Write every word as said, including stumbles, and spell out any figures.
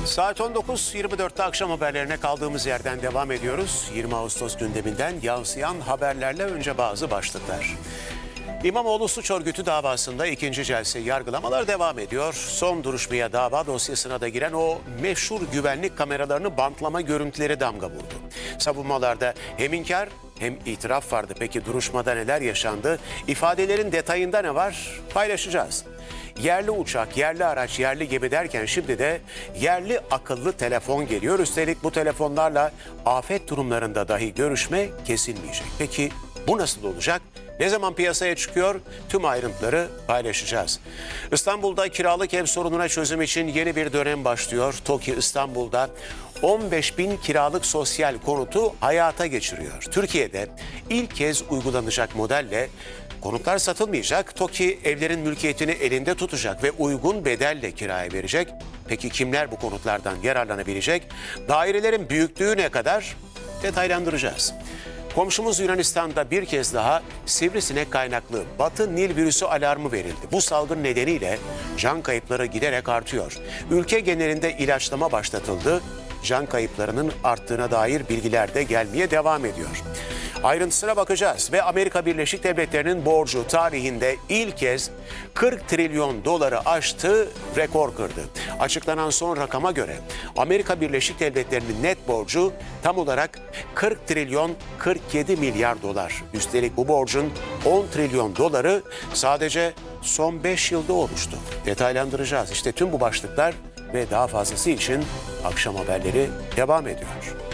Saat on dokuz yirmi dörtte akşam haberlerine kaldığımız yerden devam ediyoruz. yirmi Ağustos gündeminden yansıyan haberlerle önce bazı başlıklar. İmamoğlu suç örgütü davasında ikinci celse yargılamalar devam ediyor. Son duruşmaya dava dosyasına da giren o meşhur güvenlik kameralarını bantlama görüntüleri damga vurdu. Savunmalarda hem inkar hem itiraf vardı. Peki duruşmada neler yaşandı? İfadelerin detayında ne var? Paylaşacağız. Yerli uçak, yerli araç, yerli gemi derken şimdi de yerli akıllı telefon geliyor. Üstelik bu telefonlarla afet durumlarında dahi görüşme kesilmeyecek. Peki bu nasıl olacak? Ne zaman piyasaya çıkıyor? Tüm ayrıntıları paylaşacağız. İstanbul'da kiralık ev sorununa çözüm için yeni bir dönem başlıyor. TOKİ İstanbul'da on beş bin kiralık sosyal konutu hayata geçiriyor. Türkiye'de ilk kez uygulanacak modelle konutlar satılmayacak. TOKİ evlerin mülkiyetini elinde tutacak ve uygun bedelle kiraya verecek. Peki kimler bu konutlardan yararlanabilecek? Dairelerin büyüklüğü ne kadar? Detaylandıracağız. Komşumuz Yunanistan'da bir kez daha sivrisinek kaynaklı Batı Nil virüsü alarmı verildi. Bu salgın nedeniyle can kayıpları giderek artıyor. Ülke genelinde ilaçlama başlatıldı. Can kayıplarının arttığına dair bilgiler de gelmeye devam ediyor. Ayrıntısına bakacağız ve Amerika Birleşik Devletleri'nin borcu tarihinde ilk kez kırk trilyon doları aştı, rekor kırdı. Açıklanan son rakama göre Amerika Birleşik Devletleri'nin net borcu tam olarak kırk trilyon kırk yedi milyar dolar. Üstelik bu borcun on trilyon doları sadece son beş yılda oluştu. Detaylandıracağız. İşte tüm bu başlıklar ve daha fazlası için akşam haberleri devam ediyor.